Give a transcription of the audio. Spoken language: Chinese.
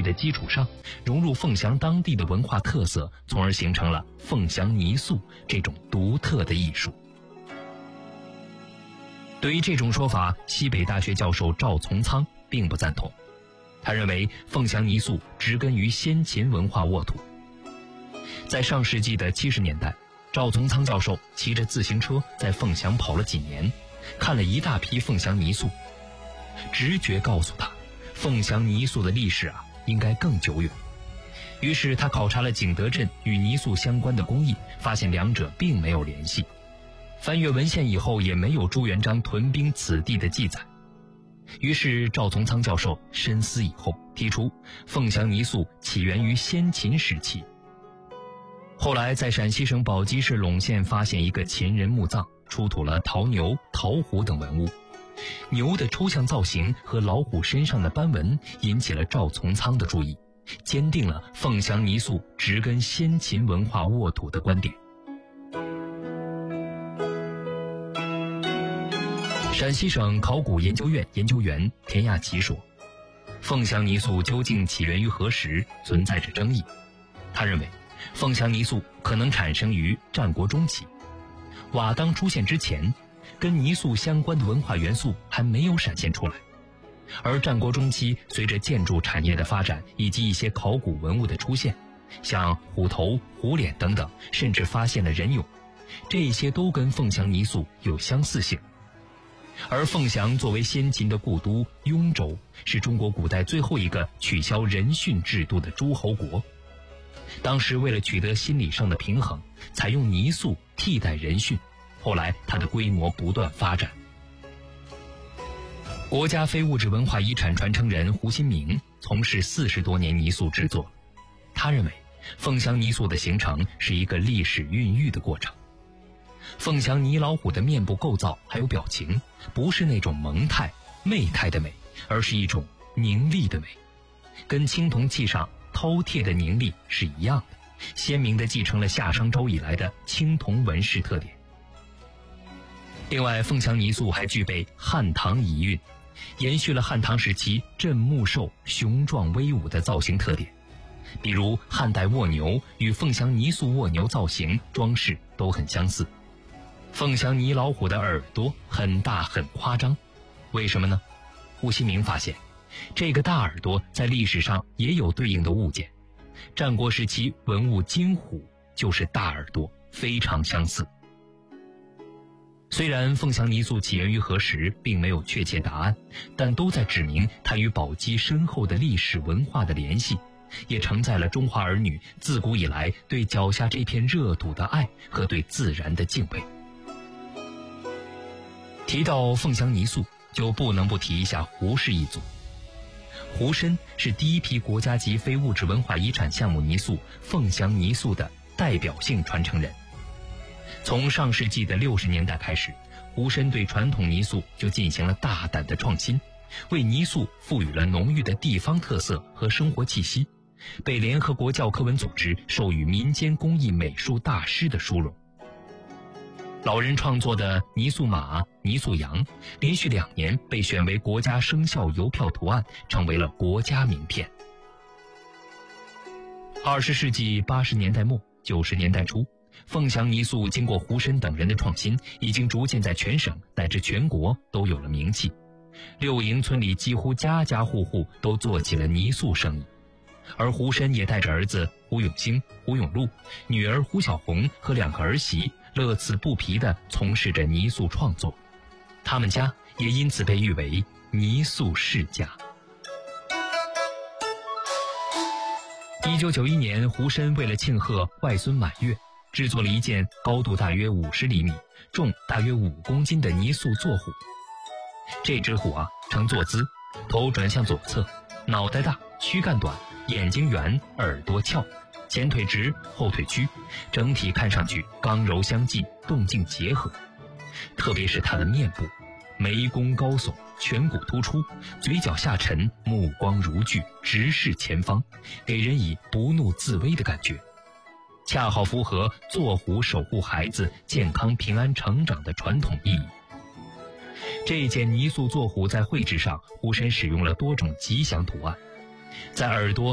的基础上，融入凤翔当地的文化特色，从而形成了凤翔泥塑这种独特的艺术。对于这种说法，西北大学教授赵从仓并不赞同。他认为凤翔泥塑植根于先秦文化沃土。在上世纪的70年代，赵从仓教授骑着自行车在凤翔跑了几年，看了一大批凤翔泥塑，直觉告诉他，凤翔泥塑的历史应该更久远。于是他考察了景德镇与泥塑相关的工艺，发现两者并没有联系。翻阅文献以后，也没有朱元璋屯兵此地的记载。于是赵从仓教授深思以后，提出凤翔泥塑起源于先秦时期。后来在陕西省宝鸡市陇县发现一个秦人墓葬，出土了陶牛、陶虎等文物。牛的抽象造型和老虎身上的斑纹引起了赵从仓的注意，坚定了凤翔泥塑植根先秦文化沃土的观点。陕西省考古研究院研究员田亚奇说，凤翔泥塑究竟起源于何时，存在着争议。他认为凤翔泥塑可能产生于战国中期，瓦当出现之前，跟泥塑相关的文化元素还没有闪现出来。而战国中期，随着建筑产业的发展以及一些考古文物的出现，像虎头、虎脸等等，甚至发现了人俑，这些都跟凤翔泥塑有相似性。而凤翔作为先秦的故都，雍州是中国古代最后一个取消人殉制度的诸侯国。当时为了取得心理上的平衡，采用泥塑替代人殉，后来它的规模不断发展。国家非物质文化遗产传承人胡新明从事40多年泥塑制作，他认为凤翔泥塑的形成是一个历史孕育的过程。凤翔泥老虎的面部构造还有表情，不是那种萌态、媚态的美，而是一种凝厉的美，跟青铜器上饕餮的凝厉是一样的，鲜明地继承了夏商周以来的青铜纹饰特点。另外，凤翔泥塑还具备汉唐遗韵，延续了汉唐时期镇墓兽雄壮威武的造型特点。比如汉代卧牛与凤翔泥塑卧牛造型装饰都很相似。凤翔泥老虎的耳朵很大很夸张，为什么呢？胡新明发现，这个大耳朵在历史上也有对应的物件，战国时期文物金虎就是大耳朵，非常相似。虽然凤翔泥塑起源于何时并没有确切答案，但都在指明它与宝鸡深厚的历史文化的联系，也承载了中华儿女自古以来对脚下这片热土的爱和对自然的敬畏。提到凤翔泥塑，就不能不提一下胡氏一族。胡参是第一批国家级非物质文化遗产项目泥塑凤翔泥塑的代表性传承人。从上世纪的60年代开始，胡参对传统泥塑就进行了大胆的创新，为泥塑赋予了浓郁的地方特色和生活气息，被联合国教科文组织授予民间工艺美术大师的殊荣。老人创作的泥塑马、泥塑羊连续2年被选为国家生肖邮票图案，成为了国家名片。20世纪80年代末、90年代初，凤翔泥塑经过胡参等人的创新，已经逐渐在全省乃至全国都有了名气。六营村里几乎家家户户都做起了泥塑生意，而胡参也带着儿子胡永兴、胡永禄、女儿胡小红和2个儿媳，乐此不疲地从事着泥塑创作。他们家也因此被誉为泥塑世家。1991年，胡参为了庆贺外孙满月，制作了一件高度大约50厘米、重大约5公斤的泥塑坐虎。这只虎呈坐姿，头转向左侧，脑袋大，躯干短，眼睛圆，耳朵翘，前腿直，后腿曲，整体看上去刚柔相济，动静结合。特别是他的面部，眉弓高耸，颧骨突出，嘴角下沉，目光如炬，直视前方，给人以不怒自威的感觉，恰好符合坐虎守护孩子健康平安成长的传统意义。这件泥塑坐虎在绘制上，胡参使用了多种吉祥图案，在耳朵